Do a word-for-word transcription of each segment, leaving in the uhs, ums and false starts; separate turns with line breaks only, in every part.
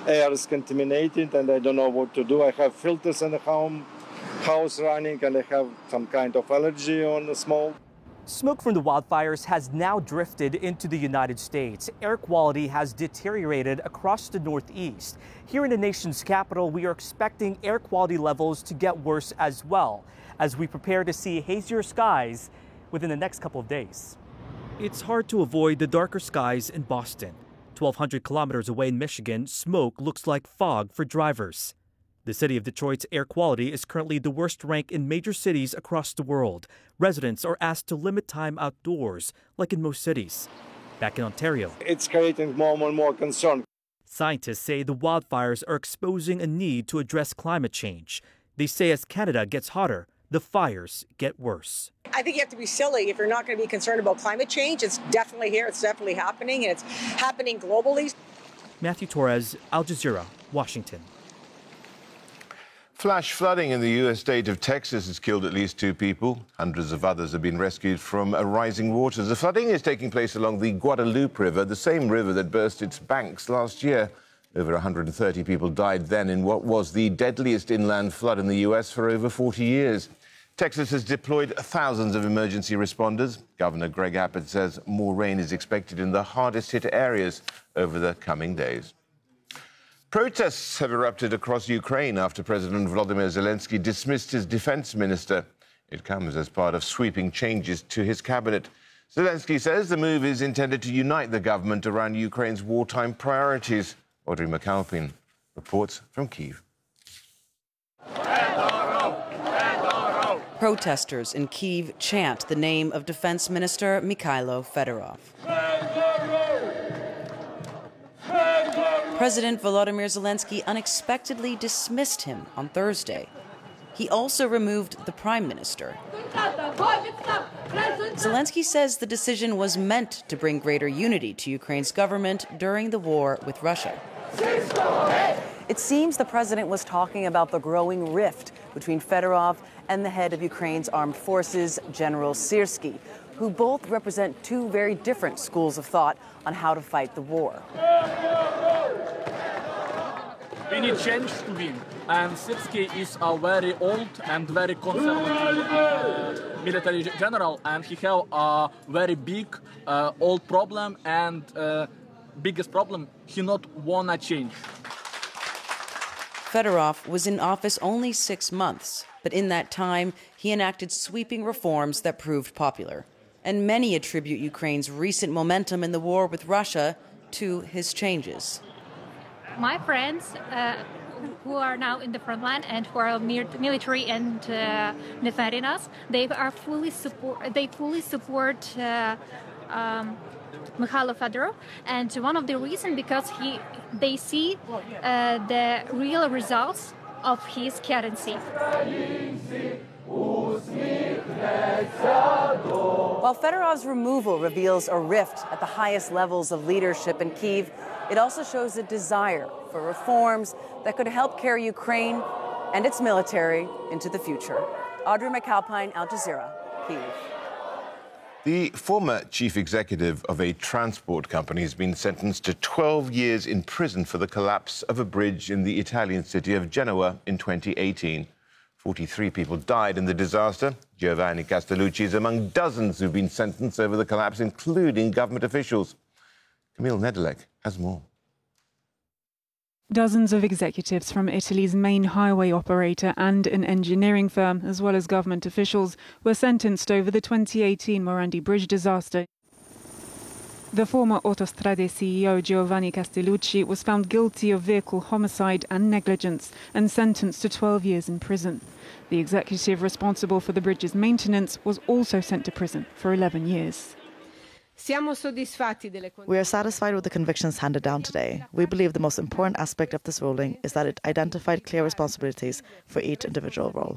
air is contaminated and I don't know what to do. I have filters in the home, house running and I have some kind of allergy on the smoke.
Smoke from the wildfires has now drifted into the United States. Air quality has deteriorated across the Northeast. Here in the nation's capital, we are expecting air quality levels to get worse as well as we prepare to see hazier skies within the next couple of days. It's hard to avoid the darker skies in Boston. twelve hundred kilometers away in Michigan, smoke looks like fog for drivers. The city of Detroit's air quality is currently the worst rank in major cities across the world. Residents are asked to limit time outdoors, like in most cities. Back in Ontario,
it's creating more and more concern.
Scientists say the wildfires are exposing a need to address climate change. They say as Canada gets hotter, the fires get worse.
I think you have to be silly if you're not going to be concerned about climate change. It's definitely here. It's definitely happening, and it's happening globally.
Matthew Torres, Al Jazeera, Washington.
Flash flooding in the U S state of Texas has killed at least two people. Hundreds of others have been rescued from rising waters. The flooding is taking place along the Guadalupe River, the same river that burst its banks last year. Over one hundred thirty people died then in what was the deadliest inland flood in the U S for over forty years. Texas has deployed thousands of emergency responders. Governor Greg Abbott says more rain is expected in the hardest-hit areas over the coming days. Protests have erupted across Ukraine after President Volodymyr Zelensky dismissed his defense minister. It comes as part of sweeping changes to his cabinet. Zelensky says the move is intended to unite the government around Ukraine's wartime priorities. Audrey McAlpin reports from Kyiv.
Protesters in Kyiv chant the name of Defense Minister Mikhailo Fedorov. President Volodymyr Zelensky unexpectedly dismissed him on Thursday. He also removed the prime minister. Zelensky says the decision was meant to bring greater unity to Ukraine's government during the war with Russia.
It seems the president was talking about the growing rift between Fedorov and the head of Ukraine's armed forces, General Syrskyi, who both represent two very different schools of thought on how to fight the war.
We need change to win, and Syrskyi is a very old and very conservative uh, military general, and he has a very big uh, old problem, and uh, biggest problem, he not wanna change.
Fedorov was in office only six months, but in that time, he enacted sweeping reforms that proved popular. And many attribute Ukraine's recent momentum in the war with Russia to his changes.
My friends uh, who are now in the front line and who are military and uh, defending us, they are fully support. They fully support uh, um, Mikhailo Fedorov, and one of the reasons because he they see uh, the real results of his candidacy.
While Fedorov's removal reveals a rift at the highest levels of leadership in Kyiv, it also shows a desire for reforms that could help carry Ukraine and its military into the future. Audrey McAlpine, Al Jazeera, Kyiv.
The former chief executive of a transport company has been sentenced to twelve years in prison for the collapse of a bridge in the Italian city of Genoa in twenty eighteen. forty-three people died in the disaster. Giovanni Castellucci is among dozens who've been sentenced over the collapse, including government officials. Camille Nedelec has more.
Dozens of executives from Italy's main highway operator and an engineering firm, as well as government officials, were sentenced over the twenty eighteen Morandi Bridge disaster. The former Autostrade C E O Giovanni Castellucci was found guilty of vehicle homicide and negligence and sentenced to twelve years in prison. The executive responsible for the bridge's maintenance was also sent to prison for eleven years.
We are satisfied with the convictions handed down today. We believe the most important aspect of this ruling is that it identified clear responsibilities for each individual role.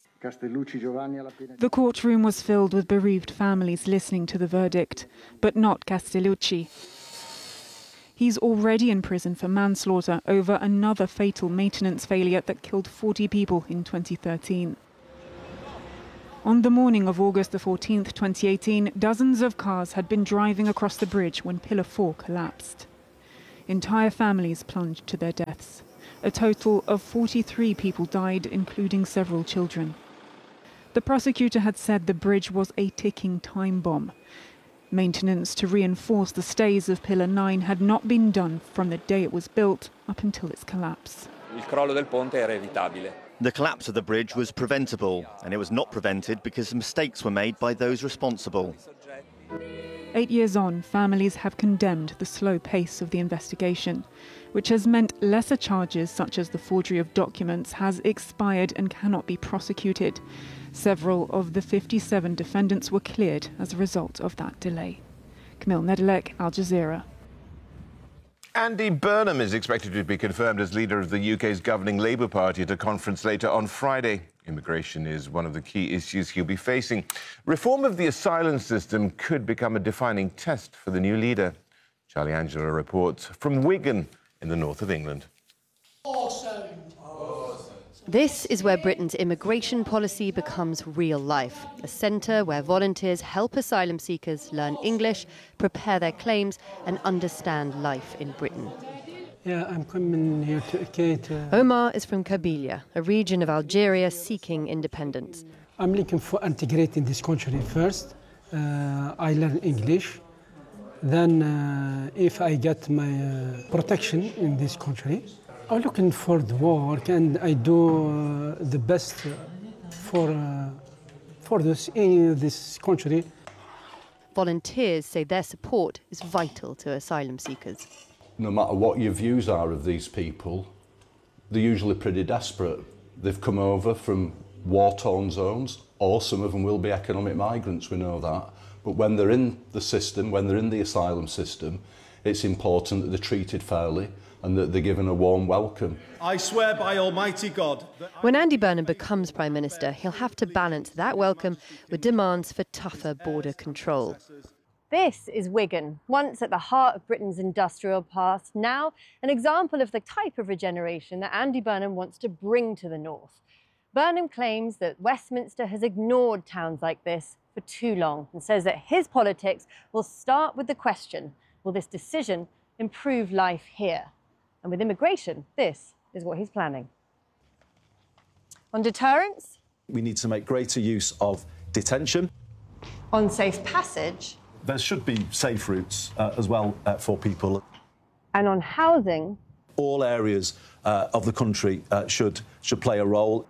The courtroom was filled with bereaved families listening to the verdict, but not Castellucci. He's already in prison for manslaughter over another fatal maintenance failure that killed forty people in twenty thirteen. On the morning of August the fourteenth, twenty eighteen, dozens of cars had been driving across the bridge when Pillar four collapsed. Entire families plunged to their deaths. A total of forty-three people died, including several children. The prosecutor had said the bridge was a ticking time bomb. Maintenance to reinforce the stays of Pillar nine had not been done from the day it was built up until its collapse.
Il crollo del ponte era evitabile.
The collapse of the bridge was preventable, and it was not prevented because mistakes were made by those responsible.
Eight years on, families have condemned the slow pace of the investigation, which has meant lesser charges such as the forgery of documents has expired and cannot be prosecuted. Several of the fifty-seven defendants were cleared as a result of that delay. Camille Nedelec, Al Jazeera.
Andy Burnham is expected to be confirmed as leader of the U K's governing Labour Party at a conference later on Friday. Immigration is one of the key issues he'll be facing. Reform of the asylum system could become a defining test for the new leader. Charlie Angela reports from Wigan in the north of England.
Awesome. This is where Britain's immigration policy becomes real life, a centre where volunteers help asylum seekers learn English, prepare their claims and understand life in Britain.
Yeah, I'm coming here to Kate. Uh...
Omar is from Kabylia, a region of Algeria seeking independence.
I'm looking for integrating this country first. Uh, I learn English. Then uh, if I get my uh, protection in this country, I'm looking for the work and I do uh, the best for, uh, for this, in this country.
Volunteers say their support is vital to asylum seekers.
No matter what your views are of these people, they're usually pretty desperate. They've come over from war-torn zones, or some of them will be economic migrants, we know that. But when they're in the system, when they're in the asylum system, it's important that they're treated fairly and that they're given a warm welcome.
I swear by Almighty God...
When Andy Burnham becomes Prime Minister, he'll have to balance that welcome with demands for tougher border control. This is Wigan, once at the heart of Britain's industrial past, now an example of the type of regeneration that Andy Burnham wants to bring to the north. Burnham claims that Westminster has ignored towns like this for too long and says that his politics will start with the question, will this decision improve life here? And with immigration, this is what he's planning. On deterrence?
We need to make greater use of detention.
On safe passage?
There should be safe routes uh, as well uh, for people.
And on housing?
All areas uh, of the country uh, should, should play a role.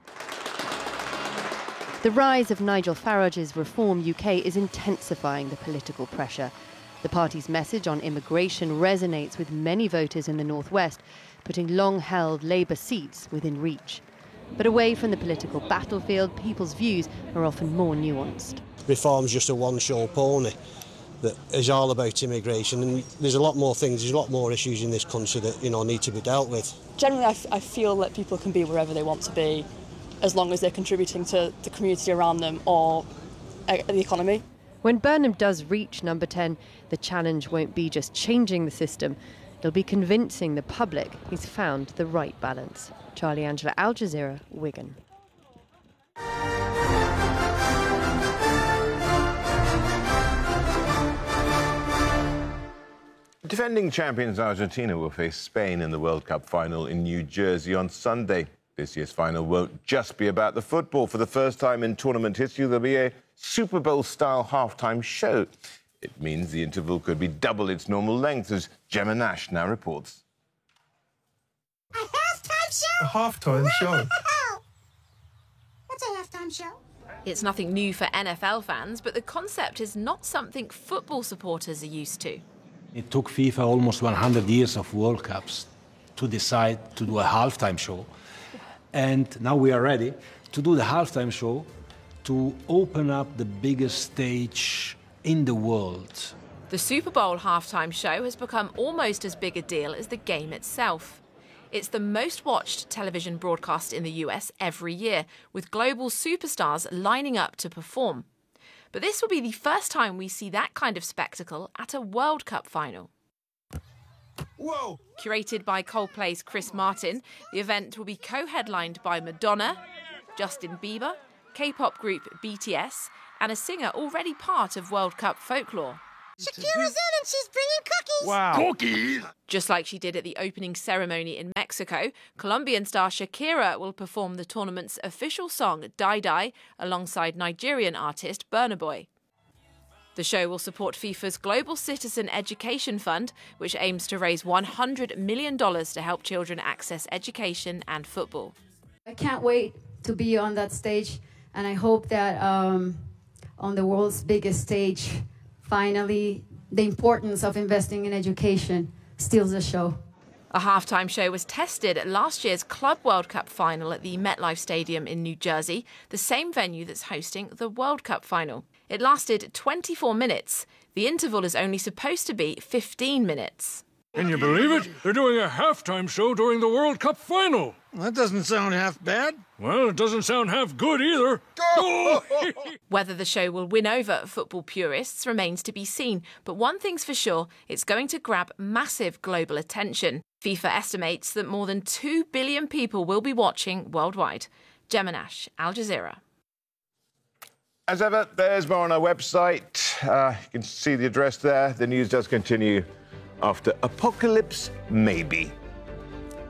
The rise of Nigel Farage's Reform U K is intensifying the political pressure. The party's message on immigration resonates with many voters in the northwest, putting long-held Labour seats within reach. But away from the political battlefield, people's views are often more nuanced.
Reform's just a one-show pony that is all about immigration, and there's a lot more things, there's a lot more issues in this country that, you know, need to be dealt with.
Generally, I, f- I feel that people can be wherever they want to be, as long as they're contributing to the community around them or uh, the economy.
When Burnham does reach number ten, the challenge won't be just changing the system, it'll be convincing the public he's found the right balance. Charlie Angela, Al Jazeera, Wigan.
Defending champions Argentina will face Spain in the World Cup final in New Jersey on Sunday. This year's final won't just be about the football. For the first time in tournament history, there'll be a Super Bowl-style halftime show. It means the interval could be double its normal length, as Gemma Nash now reports.
A halftime show?
A halftime show?
What's a halftime show?
It's nothing new for N F L fans, but the concept is not something football supporters are used to.
It took FIFA almost one hundred years of World Cups to decide to do a halftime show. And now we are ready to do the halftime show to open up the biggest stage in the world.
The Super Bowl halftime show has become almost as big a deal as the game itself. It's the most watched television broadcast in the U S every year, with global superstars lining up to perform. But this will be the first time we see that kind of spectacle at a World Cup final.
Whoa!
Curated by Coldplay's Chris Martin, the event will be co-headlined by Madonna, Justin Bieber, K-pop group B T S, and a singer already part of World Cup folklore.
Shakira's in and she's bringing cookies.
Wow.
Cookies?
Just like she did at the opening ceremony in Mexico, Colombian star Shakira will perform the tournament's official song, Die Die, alongside Nigerian artist Burna Boy. The show will support FIFA's Global Citizen Education Fund, which aims to raise one hundred million dollars to help children access education and football.
I can't wait to be on that stage, and I hope that um, on the world's biggest stage, finally, the importance of investing in education steals the show.
A halftime show was tested at last year's Club World Cup final at the MetLife Stadium in New Jersey, the same venue that's hosting the World Cup final. It lasted twenty-four minutes. The interval is only supposed to be fifteen minutes.
Can you believe it? They're doing a halftime show during the World Cup final.
That doesn't sound half bad.
Well, it doesn't sound half good either.
Whether the show will win over football purists remains to be seen, but one thing's for sure, it's going to grab massive global attention. FIFA estimates that more than two billion people will be watching worldwide. Gemma Nash, Al Jazeera.
As ever, there's more on our website. Uh, you can see the address there. The news does continue after Apocalypse Maybe.